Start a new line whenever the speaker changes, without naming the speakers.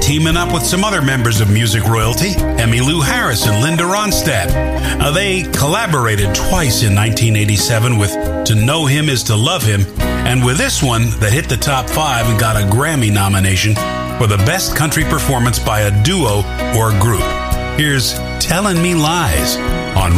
teaming up with some other members of music royalty, Emmylou Harris and Linda Ronstadt. They collaborated twice in 1987 with To Know Him Is to Love Him, and with this one that hit the top 5 and got a Grammy nomination for the best country performance by a duo or group. Here's Telling Me Lies.